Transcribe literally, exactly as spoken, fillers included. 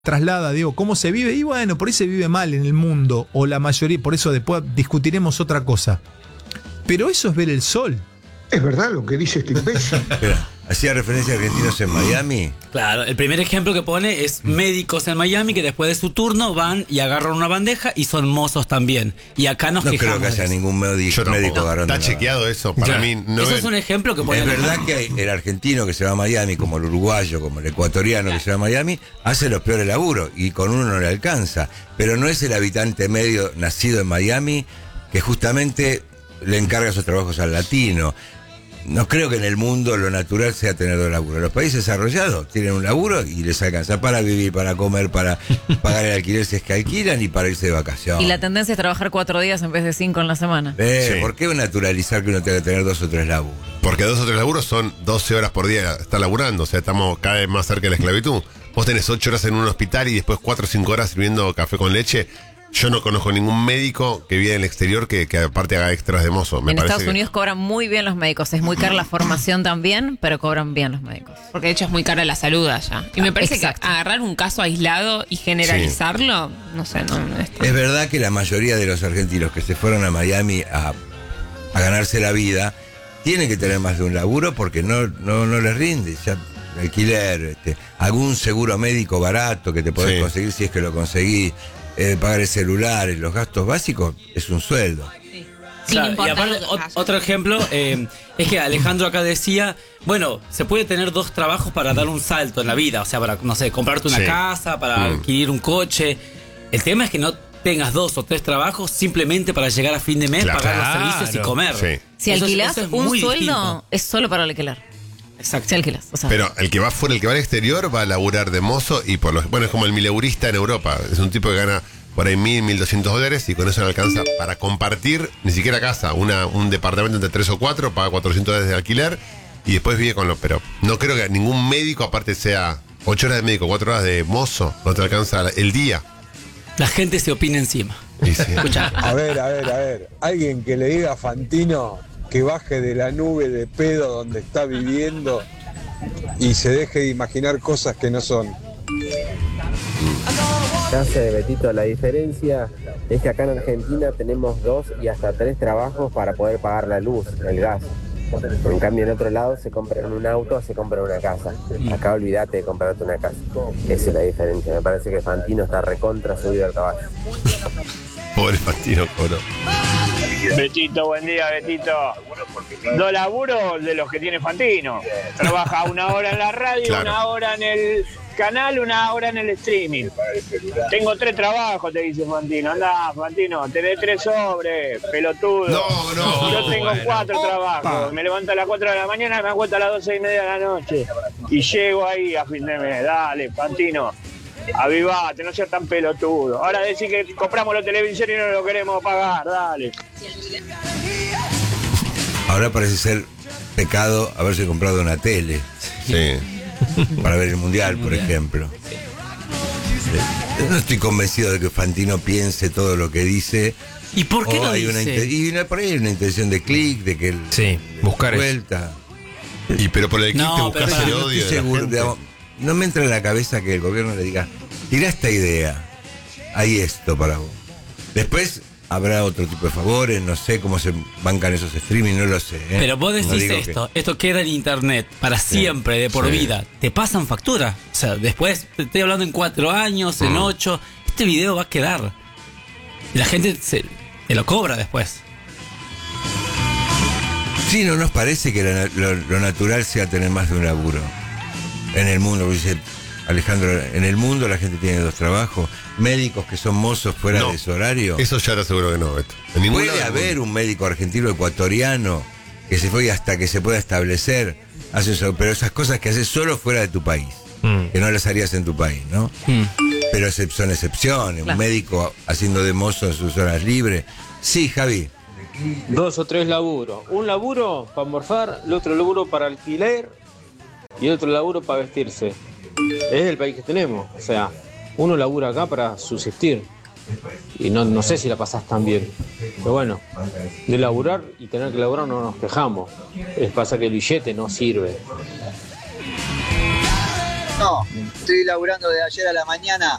traslada, digo, cómo se vive, y bueno, por ahí se vive mal en el mundo, o la mayoría, por eso después discutiremos otra cosa. Pero eso es ver el sol. Es verdad lo que dice este imbécil. Hacía referencia a argentinos en Miami. Claro, el primer ejemplo que pone es médicos en Miami que después de su turno van y agarran una bandeja y son mozos también. Y acá nos No quejamos. creo que haya de eso. ningún médico, médico agarrando. Está chequeado eso, para Ya. mí no Eso es. es un ejemplo que pone. Es verdad que hay- el argentino que se va a Miami, como el uruguayo, como el ecuatoriano que se va a Miami, hace los peores laburos y con uno no le alcanza. Pero no es el habitante medio nacido en Miami que justamente le encarga esos trabajos al latino. No creo que en el mundo lo natural sea tener dos laburos. Los países desarrollados tienen un laburo y les alcanza para vivir, para comer, para pagar el alquiler si es que alquilan y para irse de vacaciones. Y la tendencia es trabajar cuatro días en vez de cinco en la semana. Eh, Sí. ¿Por qué naturalizar que uno tenga que tener dos o tres laburos? Porque dos o tres laburos son doce horas por día estar laburando. O sea, estamos cada vez más cerca de la esclavitud. Vos tenés ocho horas en un hospital y después cuatro o cinco horas sirviendo café con leche. Yo no conozco ningún médico que vive en el exterior que, que aparte haga extras de mozo. Me En parece Estados que- Unidos cobran muy bien los médicos. Es muy cara la formación también, pero cobran bien los médicos. Porque de hecho es muy cara la salud allá. Y me parece Exacto. que agarrar un caso aislado y generalizarlo, no sé, no, no es tan- Es verdad que la mayoría de los argentinos que se fueron a Miami a, a ganarse la vida tienen que tener más de un laburo porque no, no, no les rinde. Ya, alquiler, este, algún seguro médico barato que te podés Sí. conseguir si es que lo conseguís, eh, pagar el celular, los gastos básicos, es un sueldo. Sin Claro, y importar aparte, lo que ot- haya. otro ejemplo eh, es que Alejandro acá decía, bueno, se puede tener dos trabajos para dar un salto en la vida, o sea, para, no sé, comprarte una Sí. casa, para Mm. adquirir un coche. El tema es que no tengas dos o tres trabajos simplemente para llegar a fin de mes, Claro. pagar los Claro. servicios y comer. Sí. Si Eso es- alquilás eso es un muy sueldo, distinto. es solo para alquilar. Exacto. Si alquilas. O sea, Pero el que va fuera, el que va al exterior va a laburar de mozo y por lo bueno, es como el mileurista en Europa. Es un tipo que gana por ahí mil, mil doscientos dólares y con eso le alcanza para compartir ni siquiera casa, una, un departamento entre tres o cuatro, paga cuatrocientos dólares de alquiler y después vive con lo. Pero no creo que ningún médico, aparte sea ocho horas de médico, cuatro horas de mozo, no te alcanza el día. La gente se opina encima. Y sí. Escucha. A ver, a ver, a ver. Alguien que le diga a Fantino que baje de la nube de pedo donde está viviendo y se deje de imaginar cosas que no son. Gracias de Betito, la diferencia es que acá en Argentina tenemos dos y hasta tres trabajos para poder pagar la luz, el gas. En cambio en otro lado se compran un auto, se compran una casa. Acá olvídate de comprarte una casa. Esa es la diferencia. Me parece que Fantino está recontra subido al caballo. Pobre Fantino Coro. Betito, buen día, Betito. Dos laburos de los que tiene Fantino. Trabaja una hora en la radio, Claro. una hora en el canal, una hora en el streaming. Tengo tres trabajos, te dice Fantino. Andá, Fantino, tenés tres sobres, pelotudo. No, no, Yo tengo bueno. cuatro trabajos. Me levanto a las cuatro de la mañana y me acuesto a las doce y media de la noche. Y llego ahí a fin de mes. Dale, Fantino. Avivate, no seas tan pelotudo. Ahora decís que compramos los televisores y no lo queremos pagar, dale. Ahora parece ser pecado haberse comprado una tele Sí. para ver el mundial, por ejemplo. Yo no estoy convencido de que Fantino piense todo lo que dice. ¿Y por qué O lo hay una dice? inte- y no, por ahí hay una intención de clic, de que el, Sí, buscar eso. vuelta. Y pero por el clip No, te pero buscas pará, el No odio estoy de la seguro, gente. digamos, no me entra en la cabeza que el gobierno le diga, tira esta idea, hay esto para vos. Después habrá otro tipo de favores, no sé cómo se bancan esos streaming, no lo sé. ¿eh? Pero vos No decís digo esto, esto queda en internet para siempre, de por sí. vida. Te pasan factura. O sea, después, te estoy hablando en cuatro años, en Mm. ocho, este video va a quedar. Y la gente se, te lo cobra después. que- Sí, no nos parece que la- lo, lo natural sea tener más de un laburo. En el mundo, dice Alejandro, en el mundo la gente tiene dos trabajos, médicos que son mozos fuera No, de su horario. Eso ya te aseguro que no, Beto. En ningún lado Puede del haber mundo. un médico argentino ecuatoriano que se fue hasta que se pueda establecer, hace eso, pero esas cosas que haces solo fuera de tu país, Mm. que no las harías en tu país, ¿no? Pero excep- son excepciones, Claro. un médico haciendo de mozo en sus horas libres. Sí, Javi. Dos o tres laburos. Un laburo para morfar, el otro laburo para alquiler y el otro laburo para vestirse. Es el país que tenemos. O sea, uno labura acá para subsistir. Y no, no sé si la pasás tan bien. Pero bueno, de laburar y tener que laburar no nos quejamos. Es pasa que el billete no sirve. No, estoy laburando de ayer a la mañana